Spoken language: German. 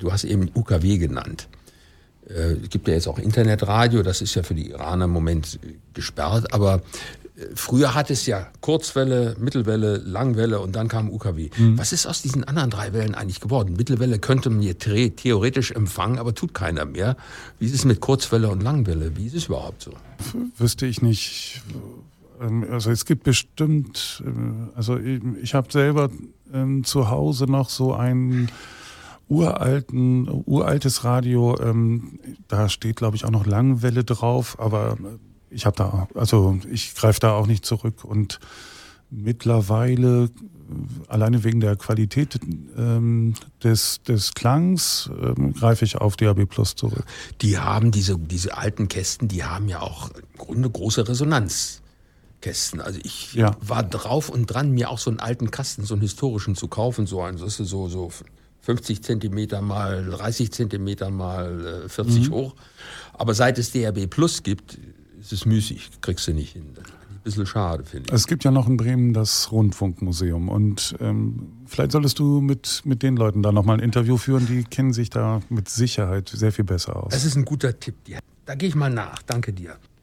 Du hast eben UKW genannt. Es gibt ja jetzt auch Internetradio, das ist ja für die Iraner im Moment gesperrt, aber früher hat es ja Kurzwelle, Mittelwelle, Langwelle und dann kam UKW. Was ist aus diesen anderen 3 Wellen eigentlich geworden? Mittelwelle könnte man hier theoretisch empfangen, aber tut keiner mehr. Wie ist es mit Kurzwelle und Langwelle? Wie ist es überhaupt so? Wüsste ich nicht. Also es gibt bestimmt, also ich habe selber zu Hause noch so ein uraltes Radio, da steht glaube ich auch noch Langwelle drauf, aber ich greife da auch nicht zurück und mittlerweile, alleine wegen der Qualität des Klangs, greife ich auf DAB Plus zurück. Die haben diese alten Kästen, die haben ja auch im Grunde große Resonanzkästen. Also ich war drauf und dran, mir auch so einen alten Kasten, so einen historischen zu kaufen, so 50 Zentimeter mal 30 Zentimeter mal 40 hoch. Aber seit es DAB Plus gibt, ist es müßig, kriegst du nicht hin. Das ist ein bisschen schade, finde ich. Es gibt ja noch in Bremen das Rundfunkmuseum und vielleicht solltest du mit den Leuten da nochmal ein Interview führen, die kennen sich da mit Sicherheit sehr viel besser aus. Das ist ein guter Tipp. Da gehe ich mal nach. Danke dir.